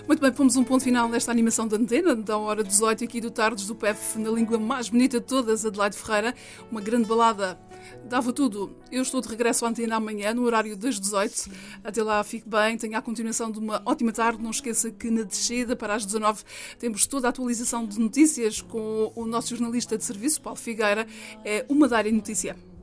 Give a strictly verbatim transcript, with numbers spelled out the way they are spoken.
Muito bem, pomos um ponto final nesta animação da antena, da hora dezoito, aqui do Tardes do P E F, na língua mais bonita de todas, Adelaide Ferreira. Uma grande balada, dava tudo. Eu estou de regresso à antena amanhã, no horário das dezoito. Até lá, fique bem, tenha a continuação de uma ótima tarde. Não esqueça que na descida, para as dezanove, temos toda a atualização de notícias com o nosso jornalista de serviço, Paulo Figueira. É uma Dária Notícia.